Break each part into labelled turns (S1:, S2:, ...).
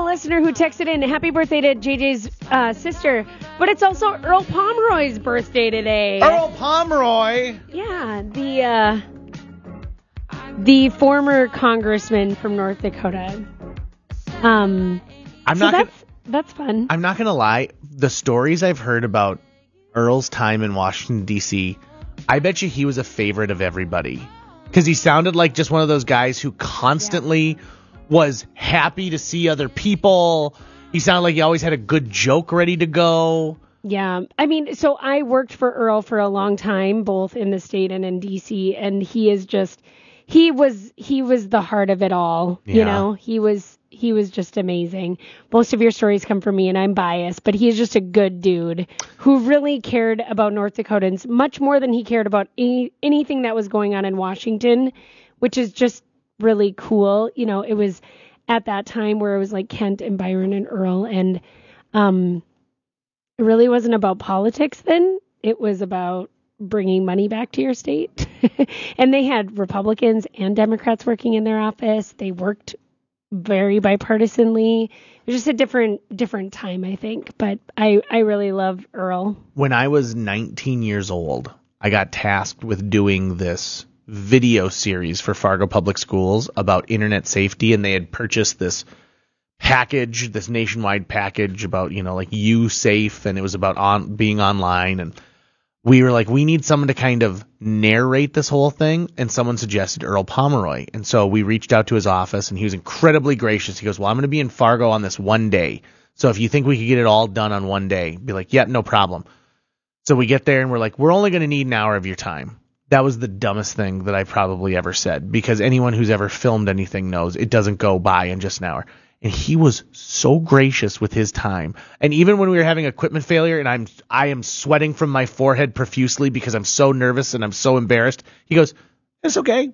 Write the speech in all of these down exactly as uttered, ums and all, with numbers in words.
S1: listener who texted in, happy birthday to J J's uh, sister. But it's also Earl Pomeroy's birthday today.
S2: Earl Pomeroy?
S1: Yeah, the uh, the former congressman from North Dakota. Um,
S2: I'm
S1: so
S2: not
S1: that's,
S2: gonna,
S1: that's fun.
S2: I'm not going to lie. The stories I've heard about Earl's time in Washington, D C, I bet you he was a favorite of everybody. Because he sounded like just one of those guys who constantly yeah. was happy to see other people. He sounded like he always had a good joke ready to go.
S1: Yeah. I mean, so I worked for Earl for a long time, both in the state and in D C, and he is just, he was, he was the heart of it all. Yeah. You know, he was, he was just amazing. Most of your stories come from me and I'm biased, but he is just a good dude who really cared about North Dakotans much more than he cared about any, anything that was going on in Washington, which is just really cool. You know, it was at that time where it was like Kent and Byron and Earl, and um, it really wasn't about politics then. It was about bringing money back to your state. And they had Republicans and Democrats working in their office. They worked very bipartisanly. It was just a different different time, I think. But I, I really love Earl.
S2: When I was nineteen years old, I got tasked with doing this video series for Fargo Public Schools about internet safety, and they had purchased this package, this nationwide package about, you know, like U-Safe, and it was about on being online, and we were like, we need someone to kind of narrate this whole thing, and someone suggested Earl Pomeroy. And so we reached out to his office, and he was incredibly gracious. He goes, well, I'm going to be in Fargo on this one day, so if you think we could get it all done on one day, be like, yeah, no problem. So we get there, and we're like, we're only going to need an hour of your time. That was the dumbest thing that I probably ever said, because anyone who's ever filmed anything knows it doesn't go by in just an hour. And he was so gracious with his time. And even when we were having equipment failure and I'm I am sweating from my forehead profusely because I'm so nervous and I'm so embarrassed, he goes, it's okay.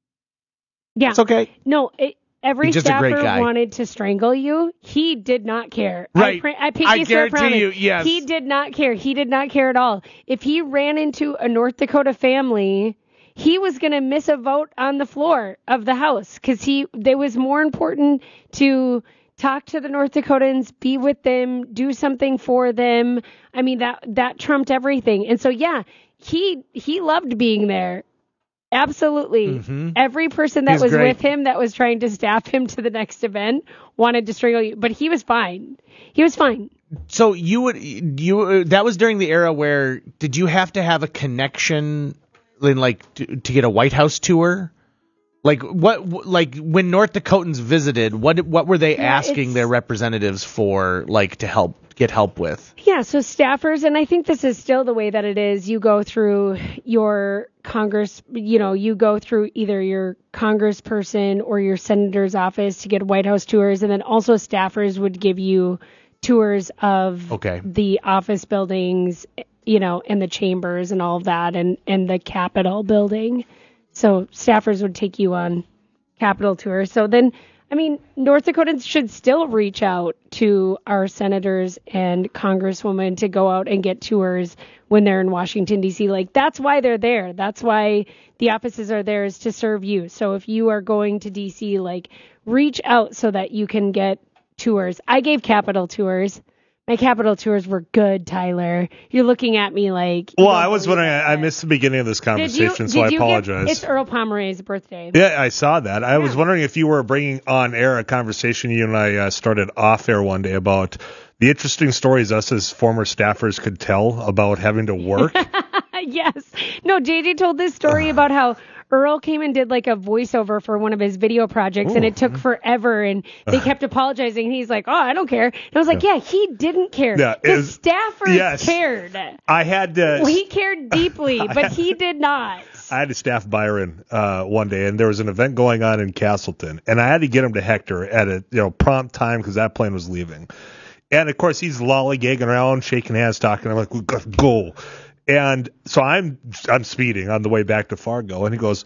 S1: Yeah.
S2: It's okay.
S1: No, it, every
S2: He's just a great
S1: staffer
S2: guy.
S1: wanted to strangle you. He did not care.
S2: Right.
S1: I, pr- I, pinky
S2: I
S1: swear
S2: guarantee
S1: promise.
S2: you, yes.
S1: He did not care. He did not care at all. If he ran into a North Dakota family, he was going to miss a vote on the floor of the House because he, it was more important to talk to the North Dakotans, be with them, do something for them. I mean, that, that trumped everything. And so, yeah, he, he loved being there. Absolutely. Mm-hmm. Every person that
S2: He's
S1: was
S2: great.
S1: with him that was trying to staff him to the next event wanted to strangle you, but he was fine. He was fine.
S2: So you would, you, that was during the era where, did you have to have a connection in like to, to get a White House tour? Like what? Like when North Dakotans visited, what what were they
S1: yeah,
S2: asking their representatives for, like to help get help with?
S1: Yeah, so staffers, and I think this is still the way that it is. You go through your Congress, you know, you go through either your congressperson or your senator's office to get White House tours, and then also staffers would give you tours of
S2: okay.
S1: the office buildings, you know, and the chambers and all of that, and and the Capitol building. So staffers would take you on Capitol tours. So then, I mean, North Dakotans should still reach out to our senators and congresswomen to go out and get tours when they're in Washington, D C. Like, that's why they're there. That's why the offices are there, is to serve you. So if you are going to D C, like, reach out so that you can get tours. I gave Capitol tours. My Capitol tours were good, Tyler. You're looking at me like...
S3: Well, I was wondering, I, I missed the beginning of this conversation,
S1: you,
S3: so I
S1: Give,
S3: apologize.
S1: it's Earl Pomeroy's birthday.
S3: Yeah, I saw that. I
S1: yeah.
S3: was wondering if you were bringing on air a conversation you and I uh, started off air one day about the interesting stories us as former staffers could tell about having to work.
S1: Yes. No, J J told this story about how Earl came and did like a voiceover for one of his video projects, Ooh. and it took forever, and they kept apologizing, and he's like, oh, I don't care. And I was like, yeah, he didn't care.
S3: Yeah,
S1: the
S3: was,
S1: staffers
S3: yes.
S1: cared.
S3: I had to...
S1: Well, he cared deeply, but had, he did not.
S3: I had to staff Byron uh, one day, and there was an event going on in Castleton, and I had to get him to Hector at a you know prompt time because that plane was leaving. And, of course, he's lollygagging around, shaking hands, talking. I'm like, we got to go. And so I'm I'm speeding on the way back to Fargo, and he goes,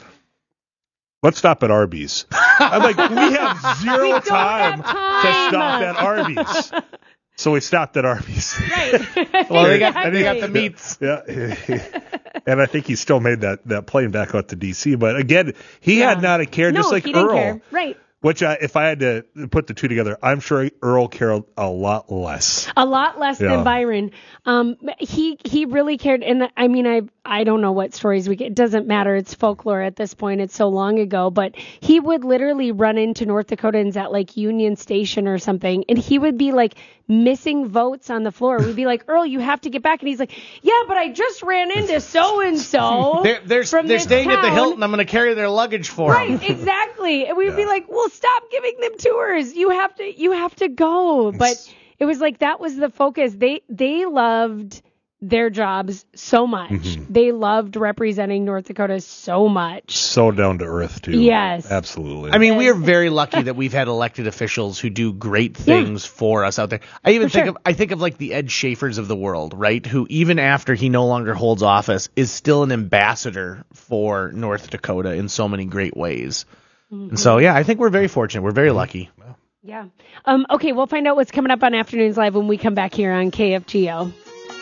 S3: let's stop at Arby's. I'm like, we have zero
S1: we
S3: time,
S1: have time
S3: to stop at Arby's. So we stopped at Arby's.
S1: Right.
S2: Well, they got, they got the meats.
S3: Yeah. And I think he still made that, that plane back out to D C. But, again, he
S1: yeah.
S3: had not a care,
S1: no,
S3: just like
S1: he didn't
S3: Earl.
S1: Care. Right.
S3: Which, I, if I had to put the two together, I'm sure Earl cared a lot less.
S1: A lot less
S3: Yeah.
S1: than Byron. Um, he he really cared, and I mean, I I don't know what stories we get. It doesn't matter. It's folklore at this point. It's so long ago. But he would literally run into North Dakotans at like Union Station or something, and he would be like missing votes on the floor. We'd be like, Earl, you have to get back, and he's like, yeah, but I just ran into so and so.
S2: They're they're, they're staying at the Hilton. I'm going to carry their luggage for
S1: Right,
S2: them.
S1: exactly. And we'd
S3: Yeah.
S1: be like, well, stop giving them tours. You have to, you have to go. But it was like, that was the focus. They, they loved their jobs so much.
S3: Mm-hmm.
S1: They loved representing North Dakota so much.
S3: So down to earth, too.
S1: Yes.
S3: Absolutely.
S2: I mean, we are very lucky that we've had elected officials who do great things yeah. for us out there. I even
S1: for
S2: think
S1: sure.
S2: of I think of like the Ed Schaefers of the world, right? Who even after he no longer holds office is still an ambassador for North Dakota in so many great ways. Mm-hmm. And so, yeah, I think we're very fortunate. We're very lucky.
S1: Yeah. Um, okay, we'll find out what's coming up on Afternoons Live when we come back here on K F G O.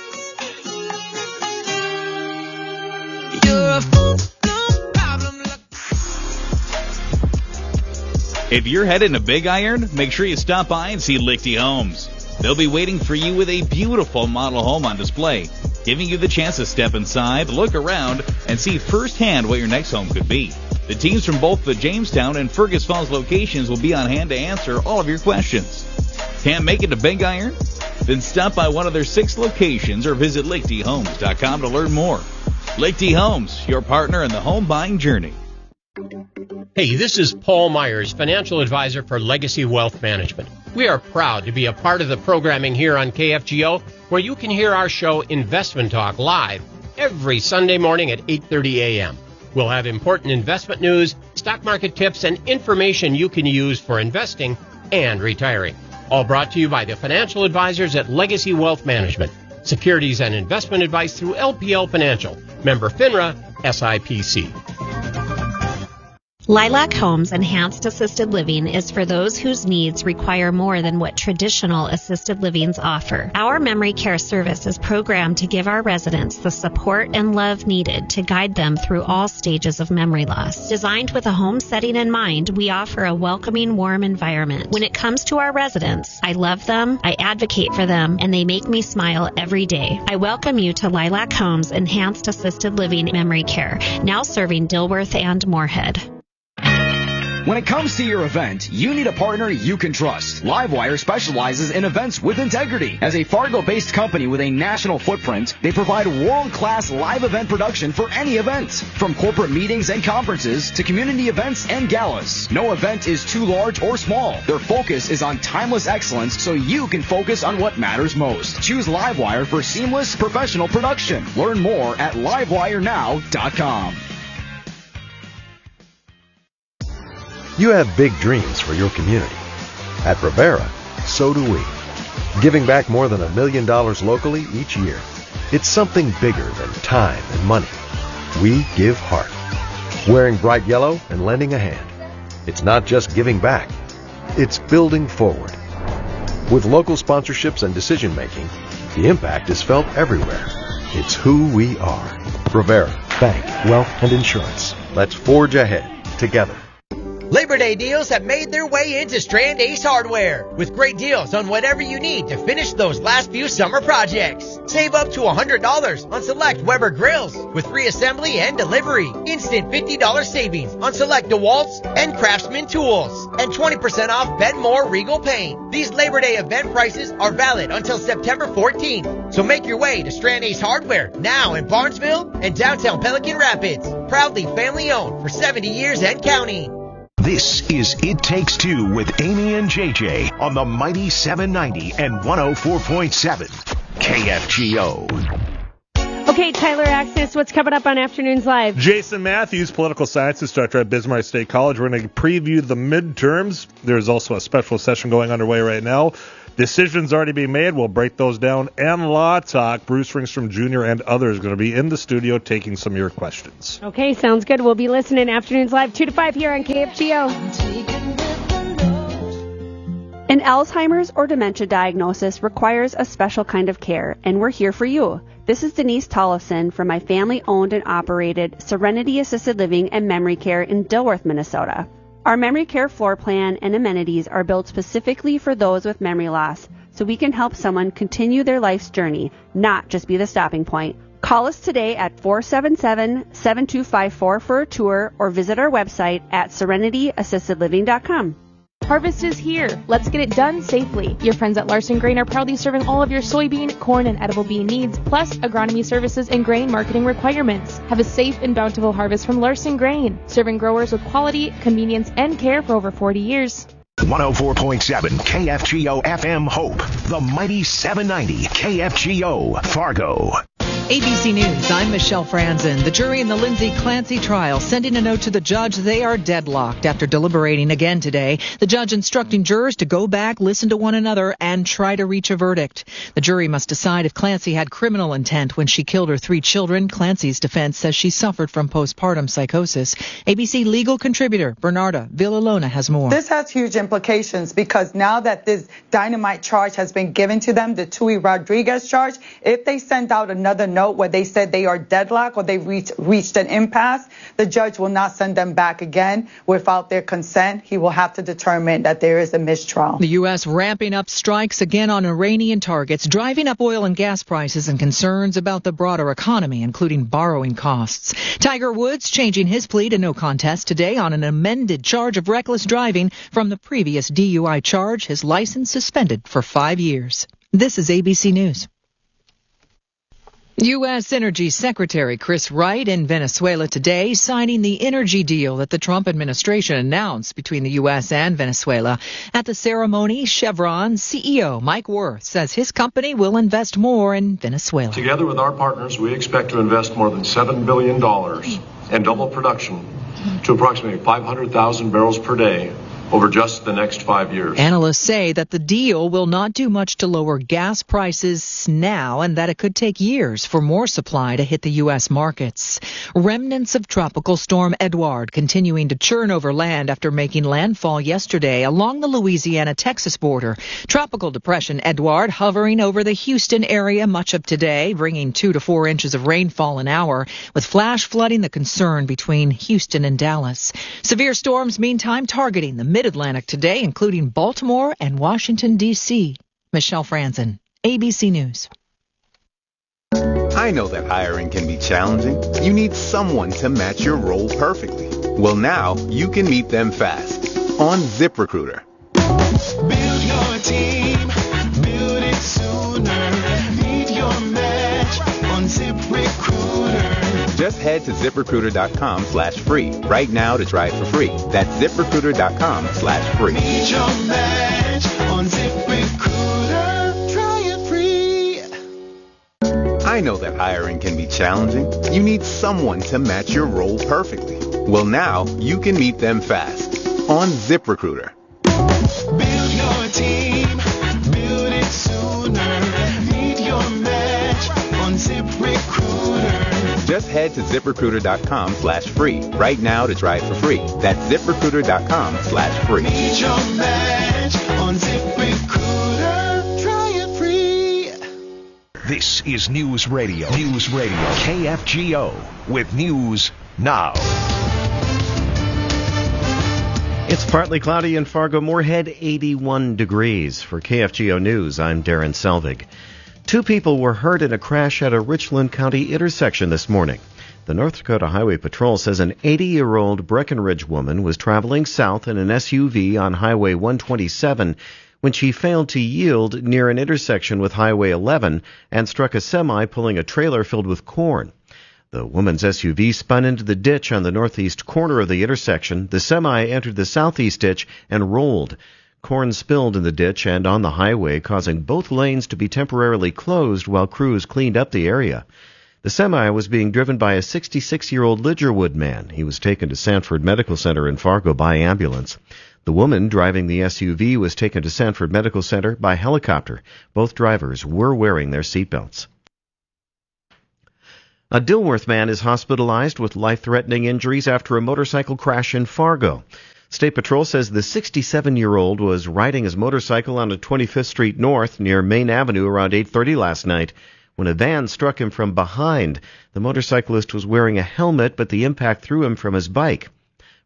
S4: If you're heading to Big Iron, make sure you stop by and see Lichty Homes. They'll be waiting for you with a beautiful model home on display, giving you the chance to step inside, look around, and see firsthand what your next home could be. The teams from both the Jamestown and Fergus Falls locations will be on hand to answer all of your questions. Can't make it to Big Iron? Then stop by one of their six locations or visit lichty homes dot com to learn more. Lichty Homes, your partner in the home buying journey.
S5: Hey, this is Paul Myers, financial advisor for Legacy Wealth Management. We are proud to be a part of the programming here on K F G O, where you can hear our show Investment Talk live every Sunday morning at eight thirty a.m. We'll have important investment news, stock market tips, and information you can use for investing and retiring. All brought to you by the financial advisors at Legacy Wealth Management. Securities and investment advice through L P L Financial. Member FINRA, S I P C.
S6: Lilac Homes Enhanced Assisted Living is for those whose needs require more than what traditional assisted livings offer. Our memory care service is programmed to give our residents the support and love needed to guide them through all stages of memory loss. Designed with a home setting in mind, we offer a welcoming, warm environment. When it comes to our residents, I love them, I advocate for them, and they make me smile every day. I welcome you to Lilac Homes Enhanced Assisted Living Memory Care, now serving Dilworth and Moorhead.
S7: When it comes to your event, you need a partner you can trust. Livewire specializes in events with integrity. As a Fargo-based company with a national footprint, they provide world-class live event production for any event. From corporate meetings and conferences to community events and galas, no event is too large or small. Their focus is on timeless excellence so you can focus on what matters most. Choose Livewire for seamless professional production. Learn more at livewire now dot com.
S8: You have big dreams for your community. At Rivera, so do we. Giving back more than a million dollars locally each year. It's something bigger than time and money. We give heart. Wearing bright yellow and lending a hand. It's not just giving back. It's building forward. With local sponsorships and decision making, the impact is felt everywhere. It's who we are. Rivera, Bank, Wealth, and Insurance. Let's forge ahead together.
S9: Labor Day deals have made their way into Strand Ace Hardware with great deals on whatever you need to finish those last few summer projects. Save up to one hundred dollars on select Weber grills with free assembly and delivery. Instant fifty dollars savings on select DeWalt's and Craftsman tools. And twenty percent off Benmore Regal paint. These Labor Day event prices are valid until September fourteenth. So make your way to Strand Ace Hardware now in Barnesville and downtown Pelican Rapids. Proudly family owned for seventy years and counting.
S10: This is It Takes Two with Amy and J J on the mighty seven ninety and one oh four point seven K F G O.
S1: Okay, Tyler Axness, what's coming up on Afternoons Live?
S3: Jason Matthews, political science instructor at Bismarck State College. We're going to preview the midterms. There's also a special session going underway right now. Decisions already being made. We'll break those down. And Law Talk. Bruce Ringstrom Junior and others are going to be in the studio taking some of your questions.
S1: Okay, sounds good. We'll be listening Afternoons Live two to five here on K F G O.
S11: An Alzheimer's or dementia diagnosis requires a special kind of care, and we're here for you. This is Denise Tollefson from my family-owned and operated Serenity Assisted Living and Memory Care in Dilworth, Minnesota. Our memory care floor plan and amenities are built specifically for those with memory loss, so we can help someone continue their life's journey, not just be the stopping point. Call us today at four seven seven, seven two five four for a tour or visit our website at serenity assisted living dot com.
S12: Harvest is here. Let's get it done safely. Your friends at Larson Grain are proudly serving all of your soybean, corn, and edible bean needs, plus agronomy services and grain marketing requirements. Have a safe and bountiful harvest from Larson Grain, serving growers with quality, convenience, and care for over forty years.
S10: one oh four point seven K F G O F M Hope, the mighty seven ninety K F G O Fargo.
S13: A B C News, I'm Michelle Franzen. The jury in the Lindsay Clancy trial sending a note to the judge. They are deadlocked after deliberating again today. The judge instructing jurors to go back, listen to one another, and try to reach a verdict. The jury must decide if Clancy had criminal intent when she killed her three children. Clancy's defense says she suffered from postpartum psychosis. A B C legal contributor Bernarda Villalona has more.
S14: This has huge implications because now that this dynamite charge has been given to them, the Tui Rodriguez charge, if they send out another note where they said they are deadlocked or they've reached, reached an impasse, the judge will not send them back again without their consent. He will have to determine that there is a mistrial.
S13: The U S ramping up strikes again on Iranian targets, driving up oil and gas prices and concerns about the broader economy, including borrowing costs. Tiger Woods changing his plea to no contest today on an amended charge of reckless driving from the previous D U I charge, his license suspended for five years. This is A B C News. U S. Energy Secretary Chris Wright in Venezuela today signing the energy deal that the Trump administration announced between the U S and Venezuela. At the ceremony, Chevron C E O Mike Wirth says his company will invest more in Venezuela.
S15: Together with our partners, we expect to invest more than seven billion dollars and double production to approximately five hundred thousand barrels per day over just the next five years.
S13: Analysts say that the deal will not do much to lower gas prices now and that it could take years for more supply to hit the U S markets. Remnants of Tropical Storm Edouard continuing to churn over land after making landfall yesterday along the Louisiana-Texas border. Tropical Depression Edouard hovering over the Houston area much of today, bringing two to four inches of rainfall an hour, with flash flooding the concern between Houston and Dallas. Severe storms, meantime, targeting the Mid-Atlantic today, including Baltimore and Washington, D C Michelle Franzen, A B C News.
S16: I know that hiring can be challenging. You need someone to match your role perfectly. Well, now you can meet them fast on ZipRecruiter.
S17: Build your team, build it sooner. Meet your match on ZipRecruiter.
S16: Just head to ZipRecruiter.com slash free right now to try it for free. That's ZipRecruiter.com slash free.
S17: Meet your match on ZipRecruiter. Try it free.
S16: I know that hiring can be challenging. You need someone to match your role perfectly. Well, now you can meet them fast on ZipRecruiter.
S17: Build your team, build it sooner. Meet your match on ZipRecruiter.
S16: Just head to ZipRecruiter.com slash free right now to try it for free. That's ZipRecruiter.com slash free.
S17: Meet your match on ZipRecruiter. Try it free.
S10: This is News Radio. News Radio. K F G O with News Now.
S18: It's partly cloudy in Fargo-Moorhead, eighty-one degrees. For K F G O News, I'm Darren Selvig. Two people were hurt in a crash at a Richland County intersection this morning. The North Dakota Highway Patrol says an eighty-year-old Breckenridge woman was traveling south in an S U V on Highway one twenty-seven when she failed to yield near an intersection with Highway eleven and struck a semi pulling a trailer filled with corn. The woman's S U V spun into the ditch on the northeast corner of the intersection. The semi entered the southeast ditch and rolled. Corn spilled in the ditch and on the highway, causing both lanes to be temporarily closed while crews cleaned up the area. The semi was being driven by a sixty-six-year-old Lidgerwood man. He was taken to Sanford Medical Center in Fargo by ambulance. The woman driving the S U V was taken to Sanford Medical Center by helicopter. Both drivers were wearing their seatbelts. A Dilworth man is hospitalized with life-threatening injuries after a motorcycle crash in Fargo. State Patrol says the sixty-seven-year-old was riding his motorcycle on twenty-fifth Street North near Main Avenue around eight thirty last night when a van struck him from behind. The motorcyclist was wearing a helmet, but the impact threw him from his bike.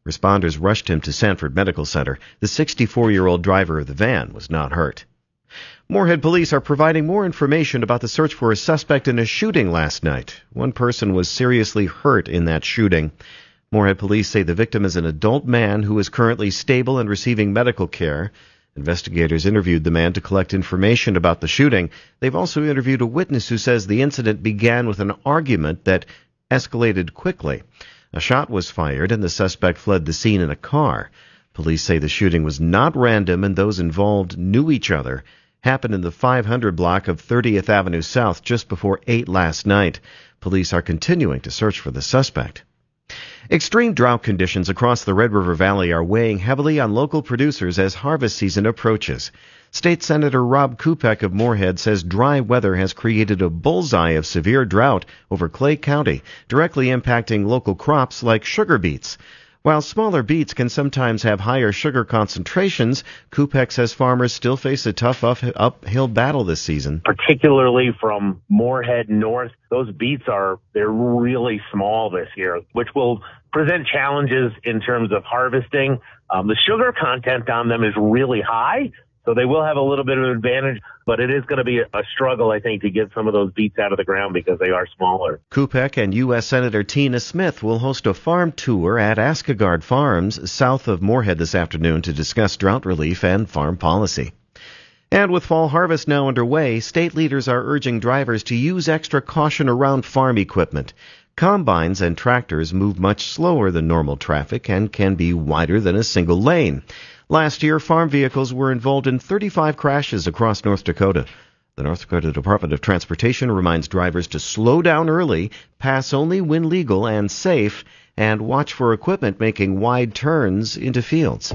S18: Responders rushed him to Sanford Medical Center. The sixty-four-year-old driver of the van was not hurt. Moorhead police are providing more information about the search for a suspect in a shooting last night. One person was seriously hurt in that shooting. Moorhead police say the victim is an adult man who is currently stable and receiving medical care. Investigators interviewed the man to collect information about the shooting. They've also interviewed a witness who says the incident began with an argument that escalated quickly. A shot was fired and the suspect fled the scene in a car. Police say the shooting was not random and those involved knew each other. Happened in the five hundred block of thirtieth Avenue South just before eight last night. Police are continuing to search for the suspect. Extreme drought conditions across the Red River Valley are weighing heavily on local producers as harvest season approaches. State Senator Rob Kupek of Moorhead says dry weather has created a bullseye of severe drought over Clay County, directly impacting local crops like sugar beets. While smaller beets can sometimes have higher sugar concentrations, Kupek says farmers still face a tough up- uphill battle this season.
S19: Particularly from Moorhead north, those beets are, they're really small this year, which will present challenges in terms of harvesting. Um, the sugar content on them is really high, so they will have a little bit of an advantage, but it is going to be a struggle, I think, to get some of those beets out of the ground because they are smaller.
S18: Kupek and U S Senator Tina Smith will host a farm tour at Askegard Farms south of Moorhead this afternoon to discuss drought relief and farm policy. And with fall harvest now underway, state leaders are urging drivers to use extra caution around farm equipment. Combines and tractors move much slower than normal traffic and can be wider than a single lane. Last year, farm vehicles were involved in thirty-five crashes across North Dakota. The North Dakota Department of Transportation reminds drivers to slow down early, pass only when legal and safe, and watch for equipment making wide turns into fields.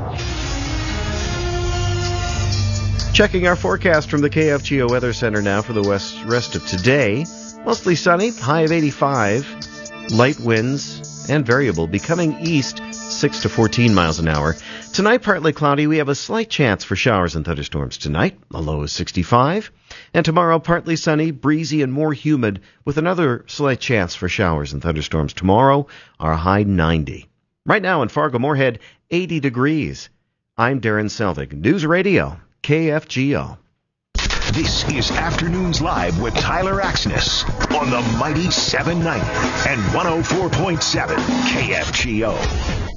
S18: Checking our forecast from the K F G O Weather Center now for the west rest of today. Mostly sunny, high of eighty-five, light winds and variable, becoming east six to fourteen miles an hour. Tonight, partly cloudy. We have a slight chance for showers and thunderstorms tonight. A low of sixty-five. And tomorrow, partly sunny, breezy, and more humid, with another slight chance for showers and thunderstorms tomorrow. Our high ninety. Right now in Fargo-Moorhead, eighty degrees. I'm Darren Selvig. News Radio, K F G O.
S10: This is Afternoons Live with Tyler Axness on the Mighty seven ninety and one oh four point seven K F G O.